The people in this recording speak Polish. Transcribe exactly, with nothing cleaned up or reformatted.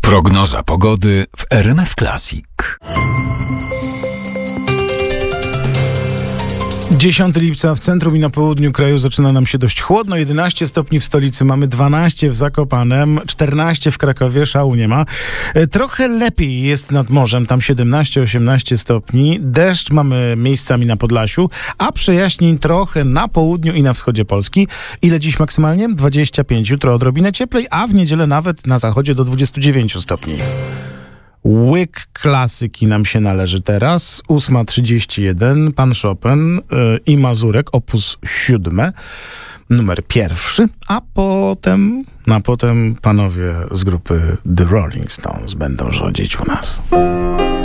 Prognoza pogody w R M F Classic. dziesiątego lipca w centrum i na południu kraju zaczyna nam się dość chłodno. jedenaście stopni w stolicy, mamy dwanaście w Zakopanem, czternaście w Krakowie, szału nie ma. Trochę lepiej jest nad morzem, tam siedemnaście osiemnaście stopni. Deszcz mamy miejscami na Podlasiu, a przejaśnień trochę na południu i na wschodzie Polski. Ile dziś maksymalnie? dwadzieścia pięć. Jutro odrobinę cieplej, a w niedzielę nawet na zachodzie do dwudziestu dziewięciu stopni. Łyk klasyki nam się należy teraz. ósma trzydzieści jeden, pan Chopin yy, i Mazurek, opus siódme, numer pierwszy, a potem, a potem panowie z grupy The Rolling Stones będą rządzić u nas.